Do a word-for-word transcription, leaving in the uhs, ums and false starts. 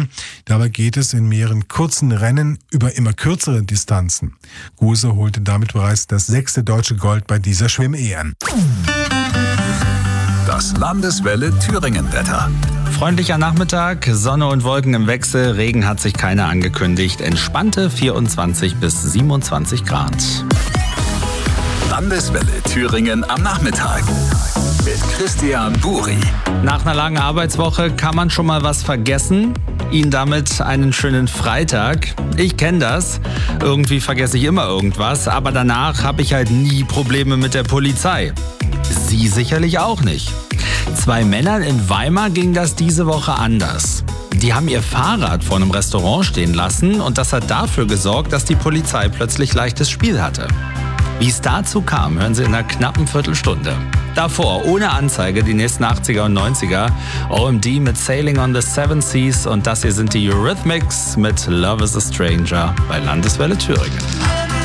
Thüringen. Dabei geht es in mehreren kurzen Rennen über immer kürzere Distanzen. Guse holte damit bereits das sechste deutsche Gold bei dieser Schwimm-E M. Das Landeswelle Thüringen-Wetter. Freundlicher Nachmittag, Sonne und Wolken im Wechsel, Regen hat sich keiner angekündigt, entspannte vierundzwanzig bis siebenundzwanzig Grad. Landeswelle Thüringen am Nachmittag mit Christian Buri. Nach einer langen Arbeitswoche kann man schon mal was vergessen. Ihnen damit einen schönen Freitag. Ich kenne das. Irgendwie vergesse ich immer irgendwas, aber danach habe ich halt nie Probleme mit der Polizei. Sie sicherlich auch nicht. Zwei Männern in Weimar ging das diese Woche anders. Die haben ihr Fahrrad vor einem Restaurant stehen lassen und das hat dafür gesorgt, dass die Polizei plötzlich leichtes Spiel hatte. Wie es dazu kam, hören Sie in einer knappen Viertelstunde. Davor, ohne Anzeige, die nächsten achtziger und neunziger, O M D mit Sailing on the Seven Seas und das hier sind die Eurythmics mit Love is a Stranger bei Landeswelle Thüringen.